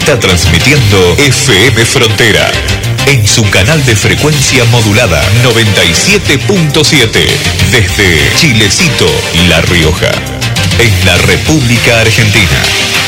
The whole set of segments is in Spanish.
está transmitiendo FM Frontera en su canal de frecuencia modulada 97.7 desde Chilecito, La Rioja, en la República Argentina.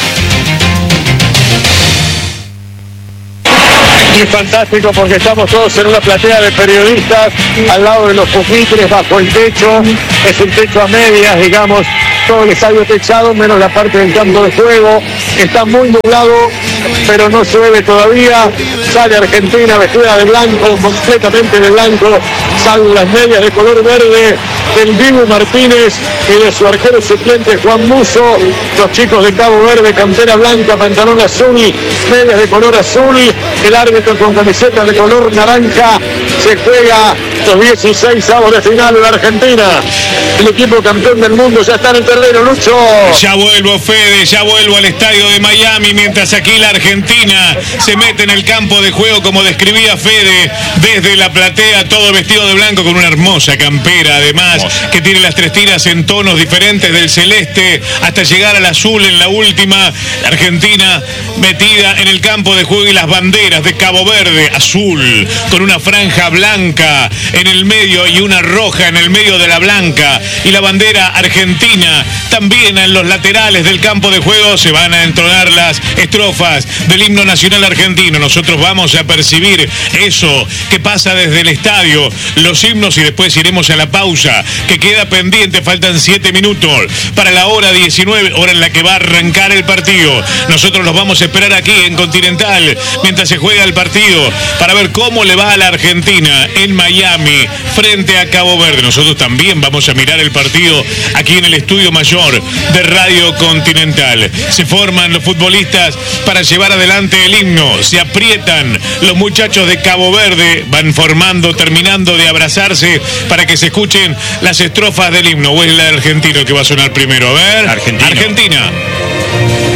Y es fantástico porque estamos todos en una platea de periodistas al lado de los pupitres, bajo el techo. Es un techo a medias, digamos, todo el estadio techado menos la parte del campo de juego. Está muy nublado, pero no llueve todavía. Sale Argentina vestida de blanco, completamente de blanco, salvo las medias de color verde del Dibu Martínez y de su arquero suplente Juan Musso. Los chicos de Cabo Verde, cantera blanca, pantalón azul, medias de color azul. El árbitro con camiseta de color naranja. Se juega los 16 avos de final de Argentina. El equipo campeón del mundo ya está en el terreno, Lucho. Ya vuelvo, Fede, ya vuelvo al estadio de Miami, mientras aquí la Argentina se mete en el campo de juego, como describía Fede, desde la platea, todo vestido de blanco con una hermosa campera, además, que tiene las tres tiras en tonos diferentes, del celeste hasta llegar al azul en la última. La Argentina metida en el campo de juego y las banderas de Cabo Verde, azul, con una franja blanca en el medio y una roja en el medio de la blanca, y la bandera argentina también en los laterales del campo de juego. Se van a entonar las estrofas del himno nacional argentino. Nosotros vamos a percibir eso que pasa desde el estadio, los himnos, y después iremos a la pausa que queda pendiente. Faltan 7 minutos para la hora 19, hora en la que va a arrancar el partido. Nosotros los vamos a esperar aquí en Continental mientras se juega el partido para ver cómo le va a la Argentina en Miami frente a Cabo Verde. Nosotros también vamos a mirar el partido aquí en el estudio mayor de Radio Continental. Se forman los futbolistas para llevar adelante el himno. Se aprietan los muchachos de Cabo Verde, van formando, terminando de abrazarse para que se escuchen las estrofas del himno. ¿O es el argentino que va a sonar primero? A ver, Argentina.